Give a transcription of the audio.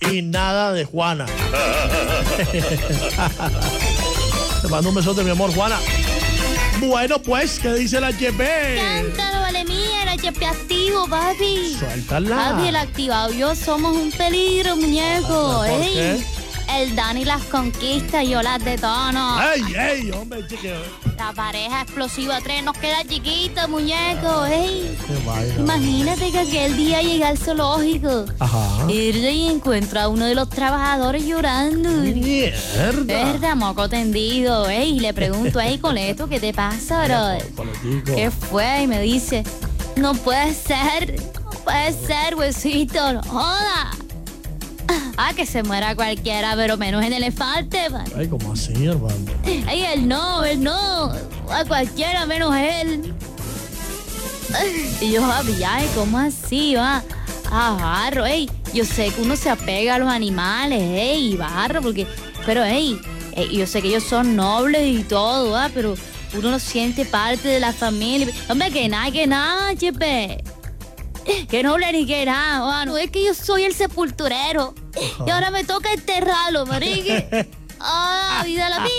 y nada de Juana. Te mando un besote, mi amor, Juana. Bueno, pues, ¿qué dice la HP? Cántalo, vale mía, el HP activo, papi. Suéltala. Papi, el activado y yo somos un peligro, muñeco. ¿Por qué? El Dani las conquista, yo las detono. ¡Ey, hombre, chique! La pareja explosiva 3 nos queda chiquita, muñeco. ¡Ey! ¡Qué vaina! Imagínate que aquel día llega al zoológico. Ajá. Y encuentra a uno de los trabajadores llorando. ¡Mierda! Verdad, moco tendido. Ey, le pregunto, Coleto, ¿qué te pasa, bro? Coletico. ¿Qué fue? Y me dice, no puede ser, huesito, no joda. Que se muera cualquiera, pero menos el elefante, man. Ay, ¿cómo así, hermano? Ay, él no, a cualquiera menos él. Y yo, ay, ¿cómo así, va? Barro, yo sé que uno se apega a los animales, barro, porque, pero, yo sé que ellos son nobles y todo, pero uno no siente parte de la familia. Hombre, que nada, chepe. Que noble ni que nada, no es que yo soy el sepulturero. Y ahora me toca enterrarlo, marique. Vida la mía.